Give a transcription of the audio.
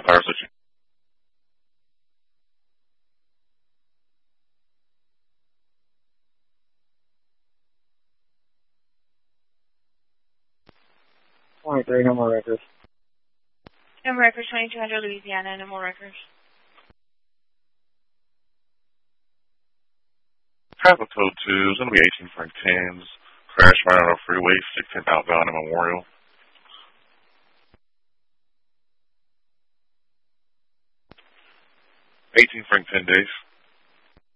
Fire switching. .3, no more records. No more records, 2200 Louisiana, no more records. Traffic code 2 is going to be 18 Frank 10s. Crash right on our freeway, 16 outbound in Memorial. 18 Frank 10 days.